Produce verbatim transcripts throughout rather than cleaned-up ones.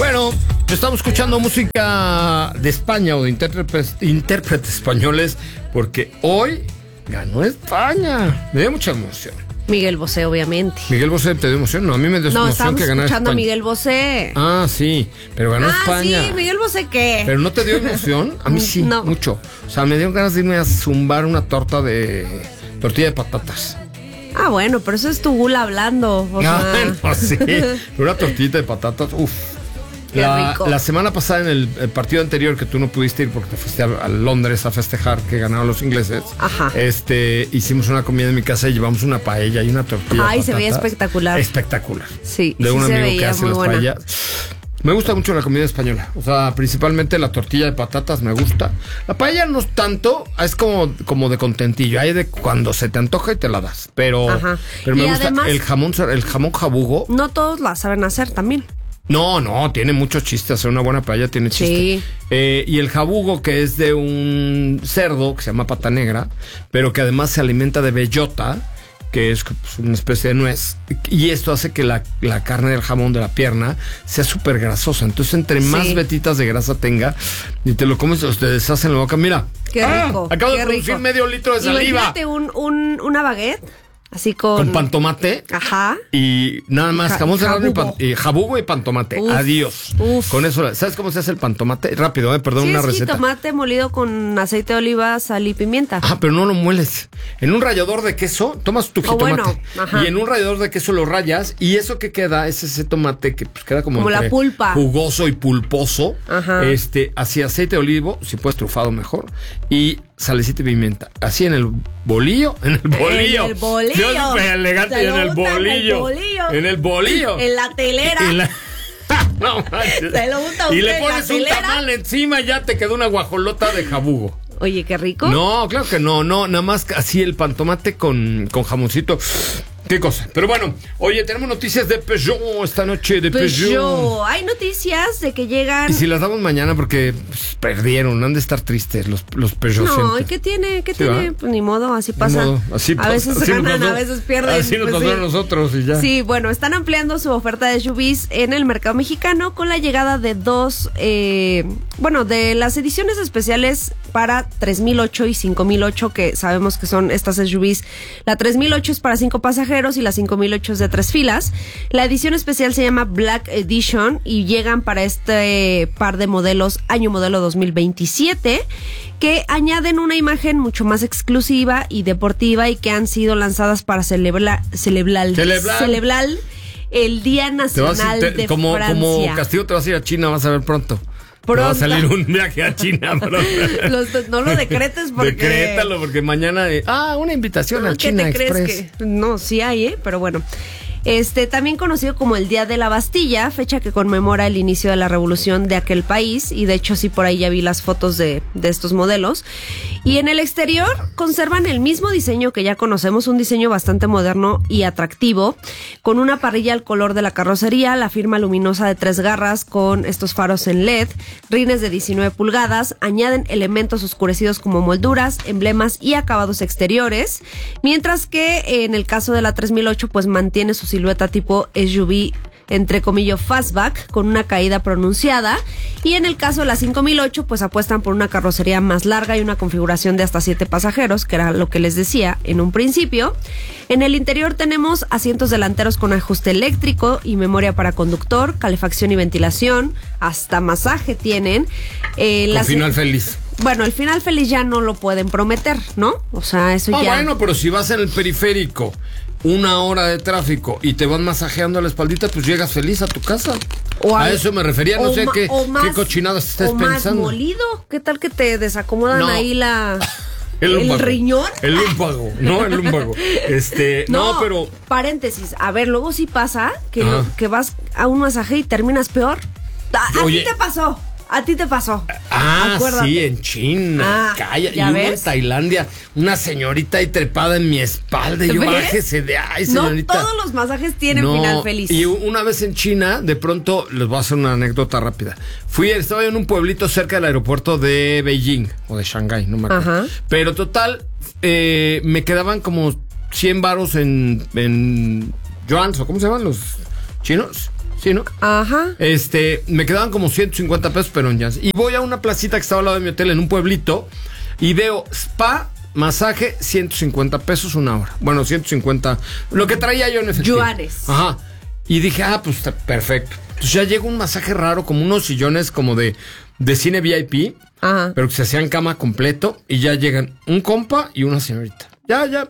Bueno, estamos escuchando música de España o de intérpretes, intérpretes españoles porque hoy ganó España. Me dio mucha emoción. Miguel Bosé, obviamente. ¿Miguel Bosé te dio emoción? No, a mí me dio no, emoción que ganara España. escuchando a Miguel Bosé. Ah, sí, pero ganó ah, España. Ah, sí, Miguel Bosé, ¿qué? ¿Pero no te dio emoción? A mí sí, no. mucho. O sea, me dio ganas de irme a zumbar una torta de tortilla de patatas. Ah, bueno, pero eso es tu gula hablando. O ah, sea. no, sí. Pero una tortita de patatas, uff. La, la semana pasada en el, el partido anterior que tú no pudiste ir porque te fuiste a, a Londres a festejar que ganaron los ingleses. Ajá. Este, hicimos una comida en mi casa y llevamos una paella y una tortilla. Ay, se veía espectacular. Espectacular. Sí. De sí un se amigo veía que hace muy las buena. paellas. Me gusta mucho la comida española. O sea, principalmente la tortilla de patatas me gusta. La paella no es tanto, es como, como de contentillo. Hay de cuando se te antoja y te la das. Pero, pero me y gusta además, el jamón, el jamón jabugo. No todos la saben hacer también. No, no, tiene muchos chistes. Hacer una buena paella tiene chistes. Sí. Eh, y el jabugo, que es de un cerdo que se llama pata negra, pero que además se alimenta de bellota, que es pues, una especie de nuez. Y esto hace que la, la carne del jamón de la pierna sea súper grasosa. Entonces, entre más sí. vetitas de grasa tenga y te lo comes, te deshace en la boca. Mira. Qué rico. Ah, acabo qué de producir rico. medio litro de saliva. Imagínate un, un, una baguette. Así con... Con pantomate. Ajá. Y nada más, Ja, jamón serrano y, pan, jabugo. y jabugo y pantomate. Uf, Adiós. Uf. Con eso, ¿sabes cómo se hace el pantomate? Rápido, eh, perdón, Sí, una es receta. tomate molido con aceite de oliva, sal y pimienta. Ah, pero no lo mueles. En un rallador de queso, tomas tu jitomate. Oh, bueno, ajá. Y en un rallador de queso lo rayas. Y eso que queda es ese tomate que pues, queda como, Como la pulpa. jugoso y pulposo. Ajá. Este, así aceite de olivo, si puedes trufado mejor. Y salecita y pimienta. Así en el bolillo. En el bolillo. En el bolillo. Yo súper elegante. Se En lo el unta en el bolillo. bolillo. En el bolillo. En la telera. En la- No manches. Se lo unta Y usted le en la pones un telera. tamal encima y ya te quedó una guajolota de jabugo. Oye, qué rico. No, claro que no, no, nada más así el pantomate con, con jamoncito. Qué cosa. Pero bueno, oye, tenemos noticias de Peugeot esta noche, de Peugeot. Peugeot. Hay noticias de que llegan... Y si las damos mañana porque pues, perdieron, han de estar tristes los, los Peugeot. No, ¿y qué tiene? ¿Qué Sí, tiene? ¿va? Pues ni modo, así pasa. Modo, así a pasa, veces así ganan, pasó, a veces pierden. Así nos pues pasó sí. a nosotros y ya. Sí, bueno, están ampliando su oferta de S U Vs en el mercado mexicano con la llegada de dos, eh, bueno, de las ediciones especiales para tres mil ocho y cinco mil ocho, que sabemos que son estas S U Vs. La tres mil ocho es para cinco pasajeros y la cinco mil ocho es de tres filas. La edición especial se llama Black Edition y llegan para este par de modelos año modelo dos mil veintisiete, que añaden una imagen mucho más exclusiva y deportiva y que han sido lanzadas para celebrar celebrar Celebrar. celebrar el Día Te vas a Nacional ir- te- de como, Francia. como castigo te vas a ir a China, vas a ver pronto. Te va a Pronto. salir un viaje a China, bro. Los- no lo decretes porque... Decrétalo porque mañana... eh, ah, una invitación No, a ¿qué China te Express. crees que? No, sí hay, ¿eh? Pero bueno. Este, también conocido como el Día de la Bastilla, fecha que conmemora el inicio de la revolución de aquel país, y de hecho sí por ahí ya vi las fotos de, de estos modelos. Y en el exterior conservan el mismo diseño que ya conocemos, un diseño bastante moderno y atractivo, con una parrilla al color de la carrocería, la firma luminosa de tres garras con estos faros en L E D, rines de diecinueve pulgadas, añaden elementos oscurecidos como molduras, emblemas y acabados exteriores, mientras que en el caso de la tres mil ocho pues mantiene su silueta tipo S U V entre comillas fastback con una caída pronunciada, y en el caso de la cinco mil ocho pues apuestan por una carrocería más larga y una configuración de hasta siete pasajeros, que era lo que les decía en un principio. En el interior tenemos asientos delanteros con ajuste eléctrico y memoria para conductor, calefacción y ventilación, hasta masaje tienen. Eh, Con las- final feliz. Bueno, el final feliz ya no lo pueden prometer, ¿no? O sea, eso Ah, ya... bueno, pero si vas en el periférico una hora de tráfico y te van masajeando la espaldita, pues llegas feliz a tu casa. O a al- eso me refería, no o sé ma- qué, o más- qué cochinadas estés o más pensando. molido. ¿Qué tal que te desacomodan No. ahí la... El, ¿El lumbago. riñón? El lumbago, no, el lumbago. Este, no, pero... Paréntesis, a ver, luego sí pasa que, Ajá. lo- que vas a un masaje y terminas peor. A, a Oye. ti te pasó, a ti te pasó. Ah, Acuérdate. sí, en China. Ah, Calla. Y ¿ya uno ves? en Tailandia, una señorita ahí trepada en mi espalda. Y yo, ¿Ves? bájese de ahí, No señorita. todos los masajes tienen No, final feliz. Y una vez en China, de pronto, les voy a hacer una anécdota rápida. Fui, estaba yo en un pueblito cerca del aeropuerto de Beijing, o de Shanghái, no me acuerdo. Ajá. Pero total, eh, me quedaban como cien varos en, en yuans, o ¿cómo se llaman los chinos? ¿Sí, no? Ajá. Este, me quedaban como ciento cincuenta pesos, pero ya. Y voy a una placita que estaba al lado de mi hotel en un pueblito y veo spa, masaje, ciento cincuenta pesos una hora. Bueno, ciento cincuenta, lo que traía yo en efectivo. Yuanes. Ajá. Y dije, ah, pues está perfecto. Entonces ya llega un masaje raro, como unos sillones como de, de cine V I P, Ajá. pero que se hacían cama completo y ya llegan un compa y una señorita. Ya, ya.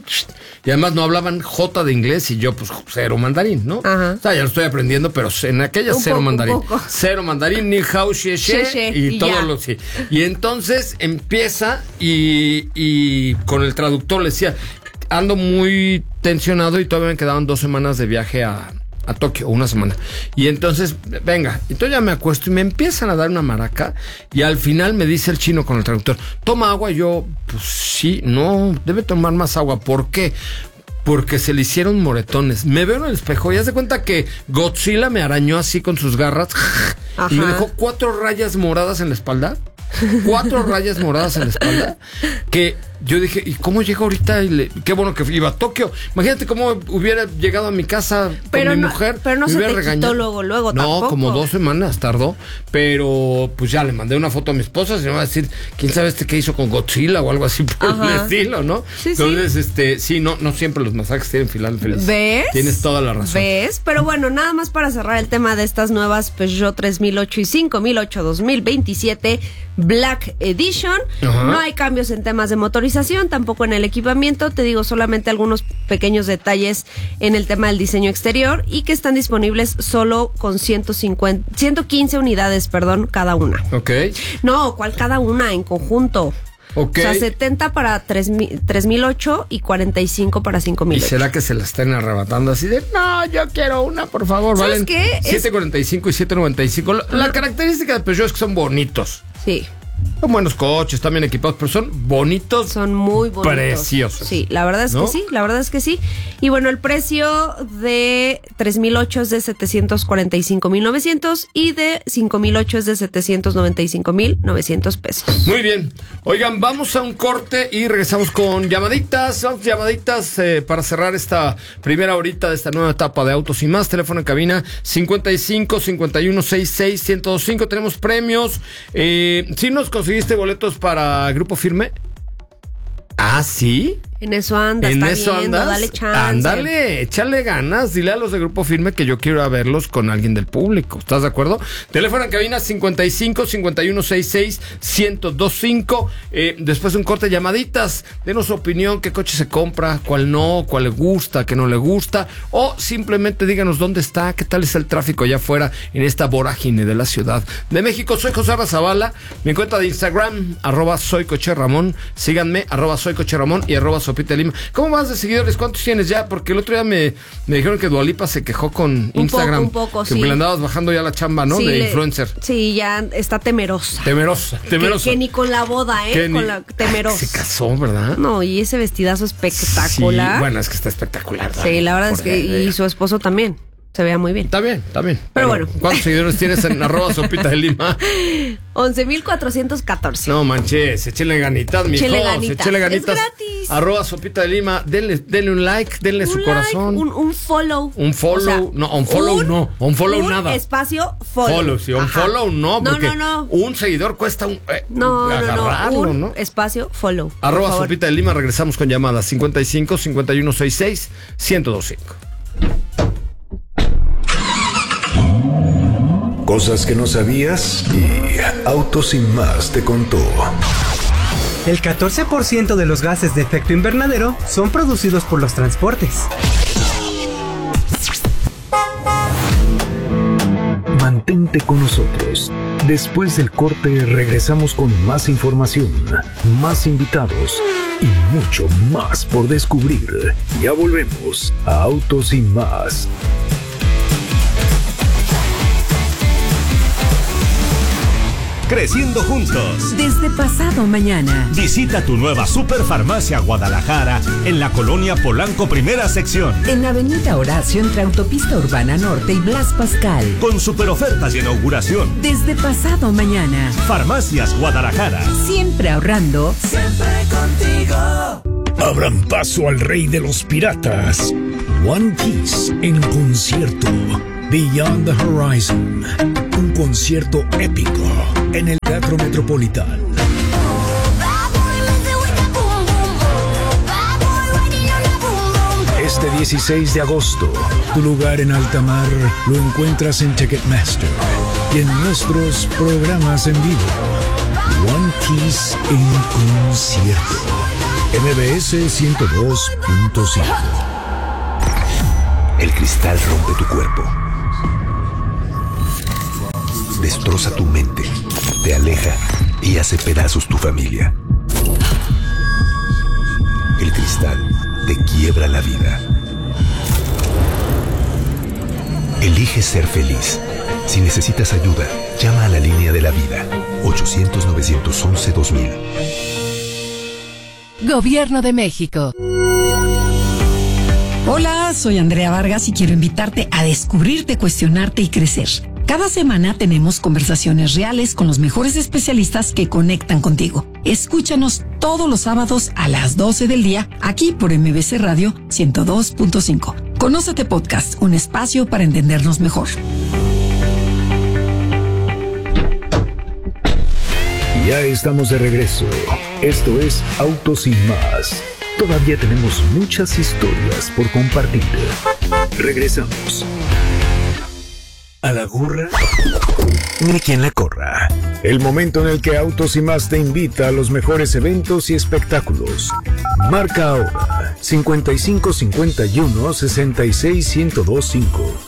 Y además no hablaban jota de inglés y yo, pues, cero mandarín, ¿no? Ajá. O sea, ya lo estoy aprendiendo, pero en aquella Un cero poco, mandarín. un poco. Cero mandarín, ni hao, xie, xie, Xie, xie, y, y todo ya. lo sí. Y entonces empieza y, y con el traductor le decía, ando muy tensionado y todavía me quedaban dos semanas de viaje a... a Tokio, una semana. Y entonces, venga, entonces ya me acuesto y me empiezan a dar una maraca y al final me dice el chino con el traductor, toma agua. Y yo, pues sí, no, debe tomar más agua. ¿Por qué? Porque se le hicieron moretones. Me veo en el espejo y haz de cuenta que Godzilla me arañó así con sus garras. Ajá. Y me dejó cuatro rayas moradas en la espalda. Cuatro rayas moradas en la espalda. Que yo dije, ¿y cómo llega ahorita? Y le, qué bueno que iba a Tokio. Imagínate cómo hubiera llegado a mi casa pero con mi no, mujer. Pero no me se hubiera te regañado. quitó luego, luego No, tampoco. como dos semanas tardó. Pero pues ya le mandé una foto a mi esposa. Y me va a decir, ¿quién sabe este qué hizo con Godzilla o algo así por Ajá. el estilo, no? Sí, Entonces, sí. este, sí, no, no siempre los masajes tienen final feliz. ¿Ves? Tienes toda la razón. ¿Ves? Pero bueno, nada más para cerrar el tema de estas nuevas Peugeot tres mil ocho y cinco mil ocho dos mil veintisiete Black Edition. Ajá. No hay cambios en temas de motorización, tampoco en el equipamiento. Te digo solamente algunos pequeños detalles en el tema del diseño exterior y que están disponibles solo con ciento cincuenta, ciento quince unidades, perdón, cada una. Ok. No, ¿cuál cada una? En conjunto. Ok. O sea, setenta para tres mil ocho y cuarenta y cinco para cinco mil ¿Y ocho. será que se la están arrebatando así de, no, yo quiero una, por favor? ¿Sabes Valen qué? siete cuarenta y cinco y siete noventa y cinco. La, la característica de Peugeot es que son bonitos. Sí. Son buenos coches, están bien equipados, pero son bonitos. Son muy bonitos. Preciosos. Sí, la verdad es ¿no? que sí, la verdad es que sí. Y bueno, el precio de tres mil ocho es de setecientos cuarenta y cinco mil novecientos y de cinco mil ocho es de setecientos noventa y cinco mil novecientos pesos. Muy bien. Oigan, vamos a un corte y regresamos con llamaditas. Vamos, llamaditas eh, para cerrar esta primera horita de esta nueva etapa de Autos y Más. Teléfono en cabina cincuenta y cinco, cincuenta y uno, sesenta y seis, ciento veinticinco. Tenemos premios. Eh, ¿Sí nos conseguiste boletos para Grupo Firme? Ah, ¿sí? En eso anda, ¿En está eso viendo, andas? dale chance. Ándale, échale ganas. Dile a los de Grupo Firme que yo quiero ir a verlos con alguien del público. ¿Estás de acuerdo? Teléfono en cabina cincuenta y cinco, cincuenta y uno, sesenta y seis, ciento veinticinco. Eh, después de un corte, llamaditas. Denos su opinión, qué coche se compra, cuál no, cuál le gusta, qué no le gusta. O simplemente díganos dónde está, qué tal es el tráfico allá afuera en esta vorágine de la Ciudad de México. Soy José Razabala. Mi cuenta de Instagram, arroba soy Coche Ramón. Síganme, arroba soy Coche Ramón y arroba Sopita Lima. ¿Cómo vas de seguidores? ¿Cuántos tienes ya? Porque el otro día me, me dijeron que Dua Lipa se quejó con Un Instagram. poco, un poco, que sí. le andabas bajando ya la chamba, ¿no? Sí, de le- influencer. Sí, ya está temerosa. Temerosa, temerosa. Que, que ni con la boda, ¿eh? Que ni- Con la temerosa. Se casó, ¿verdad? No, y ese vestidazo espectacular. Sí, bueno, es que está espectacular. Sí, la verdad es que Por- y su esposo también. Se veía muy bien. Está bien, está bien. Pero bueno. ¿Cuántos seguidores tienes en arroba Sopita de Lima? once mil cuatrocientos catorce. No manches, échele ganitas, mijos. Échele ganitas. Échele ganitas. Es gratis. Arroba Sopita de Lima. Denle, denle un like, denle Un su like, corazón. Un, un follow. Un follow, O sea, no, un follow no, un follow un nada. espacio follow. Follow, sí, un Ajá. follow no, No, porque no, no. un seguidor cuesta un, eh, No, no, agarrarlo, no. Un ¿no? espacio follow. por Arroba favor. Sopita de Lima, regresamos con llamadas cincuenta y cinco, cincuenta y uno, sesenta y seis, ciento veinticinco. Cosas que no sabías y Autos Sin Más te contó. El catorce por ciento de los gases de efecto invernadero son producidos por los transportes. Mantente con nosotros. Después del corte regresamos con más información, más invitados y mucho más por descubrir. Ya volvemos a Autos Sin Más. Creciendo juntos. Desde pasado mañana. Visita tu nueva Superfarmacia Guadalajara en la colonia Polanco Primera Sección. En Avenida Horacio entre Autopista Urbana Norte y Blas Pascal. Con super ofertas de inauguración. Desde pasado mañana. Farmacias Guadalajara. Siempre ahorrando. Siempre contigo. Abran paso al rey de los piratas. One Piece en concierto. Beyond the Horizon, un concierto épico en el Teatro Metropolitán. Este dieciséis de agosto, tu lugar en alta mar lo encuentras en Ticketmaster y en nuestros programas en vivo. One Kiss en concierto. M B S ciento dos punto cinco. El cristal rompe tu cuerpo. Destroza tu mente, te aleja y hace pedazos tu familia. El cristal te quiebra la vida. Elige ser feliz. Si necesitas ayuda, llama a la línea de la vida. ochocientos, novecientos once, dos mil. Gobierno de México. Hola, soy Andrea Vargas y quiero invitarte a descubrirte, cuestionarte y crecer. Cada semana tenemos conversaciones reales con los mejores especialistas que conectan contigo. Escúchanos todos los sábados a las doce del día, aquí por M B C Radio ciento dos punto cinco. Conócete Podcast, un espacio para entendernos mejor. Ya estamos de regreso. Esto es Autos y Más. Todavía tenemos muchas historias por compartir. Regresamos. A la gorra, ni quien la corra. El momento en el que Autos y Más te invita a los mejores eventos y espectáculos. Marca ahora cincuenta y cinco cincuenta y uno sesenta y seis ciento dos cinco.